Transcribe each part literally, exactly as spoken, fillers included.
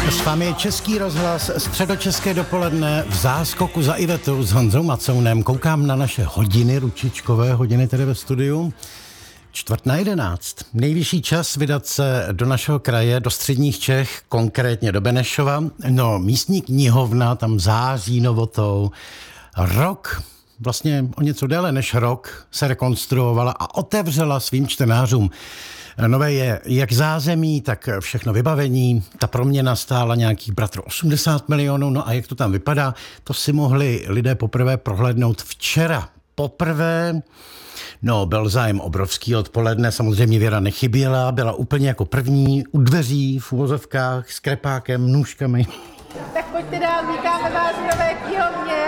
S vámi je Český rozhlas, středočeské dopoledne v záskoku za Ivetou s Honzou Macounem. Koukám na naše hodiny, ručičkové hodiny tady ve studiu. Čtvrt na jedenáct. Nejvyšší čas vydat se do našeho kraje, do středních Čech, konkrétně do Benešova. No, místní knihovna tam září novotou. Rok, vlastně o něco déle než rok, se rekonstruovala a otevřela svým čtenářům. Nové je jak zázemí, tak všechno vybavení. Ta proměna stála nějakých bratr osmdesát milionů. No a jak to tam vypadá, to si mohli lidé poprvé prohlédnout včera. Poprvé, no byl zájem obrovský odpoledne, samozřejmě Věra nechyběla, byla úplně jako první u dveří v uvozovkách s krepákem, nůžkami. Tak pojďte dál, vítáme vás v nové knihovně.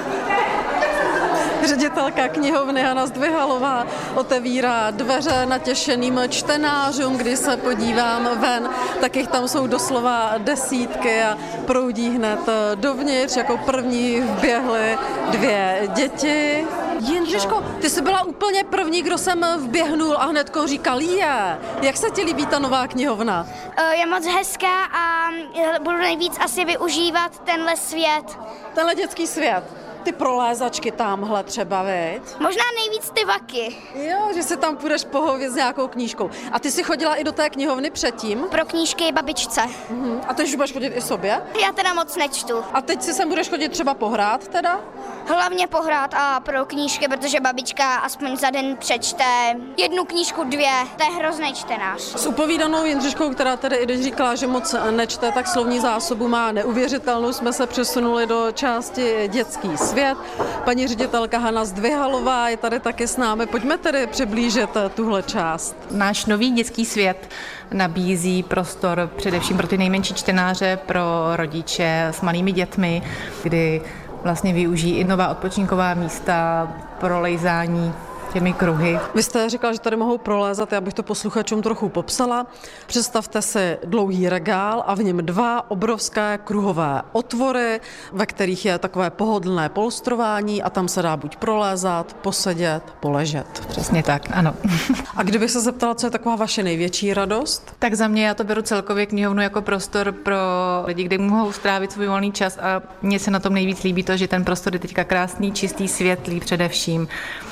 Ředitelka knihovny Hana Zdvihalová otevírá dveře natěšeným čtenářům, když se podívám ven, tak jich tam jsou doslova desítky a proudí hned dovnitř. Jako první vběhly dvě děti. Jindřiško, ty jsi byla úplně první, kdo jsem vběhnul a hnedko říkal, je, jak se ti líbí ta nová knihovna? Je moc hezká a budu nejvíc asi využívat tenhle svět. Tenhle dětský svět. Ty prolézačky tamhle třeba, viď? Možná nejvíc ty vaky. Jo, že si tam půjdeš pohovět s nějakou knížkou. A ty jsi chodila i do té knihovny předtím? Pro knížky babičce. Uh-huh. A teď už budeš chodit i sobě? Já teda moc nečtu. A teď si sem budeš chodit třeba pohrát teda? Hlavně pohrát a pro knížky, protože babička aspoň za den přečte jednu knížku, dvě. To je hrozný čtenář. S upovídanou Jindřiškou, která tedy i když říkala, že moc nečte, tak slovní zásobu má neuvěřitelnou, jsme se přesunuli do části dětský svět. Paní ředitelka Hana Zdvihalová je tady taky s námi. Pojďme tedy přiblížit tuhle část. Náš nový dětský svět nabízí prostor především pro ty nejmenší čtenáře, pro rodiče s malými dětmi, kdy vlastně využijí i nová odpočinková místa, prolejzání těmi kruhy. Vy jste říkala, že tady mohou prolézat, já bych to posluchačům trochu popsala. Představte si dlouhý regál a v něm dva obrovské kruhové otvory, ve kterých je takové pohodlné polstrování a tam se dá buď prolézat, posedět, poležet. Přesně tak, ano. A kdybych se zeptala, co je taková vaše největší radost? Tak za mě já to beru celkově knihovnu jako prostor pro lidi, kde mohou strávit svůj volný čas a mně se na tom nejvíc líbí to, že ten prostor je teďka krásný, čistý, světlý především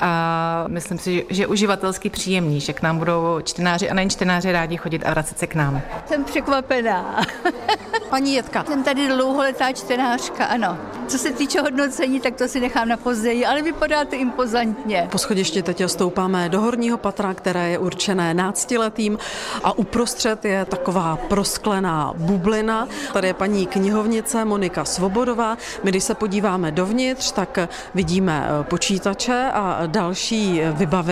a myslím si, že uživatelsky příjemný, že k nám budou čtenáři a nejen čtenáři rádi chodit a vracet se k nám. Jsem překvapená. Paní Jitka. Jsem tady dlouholetá čtenářka, ano. Co se týče hodnocení, tak to si nechám na později, ale vypadáte impozantně. Po schodišti teď stoupáme do horního patra, které je určené náctiletým a uprostřed je taková prosklená bublina. Tady je paní knihovnice Monika Svobodová. My, když se podíváme dovnitř, tak vidíme počítače a další vybavení.